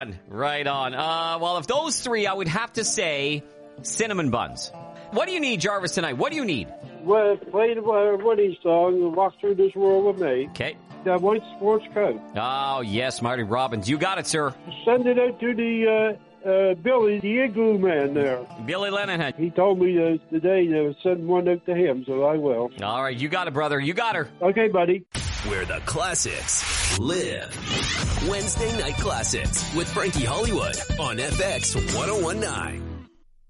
Right on. Well, of those three, I would have to say cinnamon buns. What do you need, Jarvis, tonight? What do you need? Well, play the Woody song, Walk Through This World With Me. Okay. The white sports coat. Oh, yes, Marty Robbins. You got it, sir. Send it out to the Billy, the igloo man there. Billy Lenehan. He told me today to send one out to him, so I will. All right, you got it, brother. You got her. Okay, buddy. Where the classics live. Wednesday Night Classics with Frankie Hollywood on FX 1019.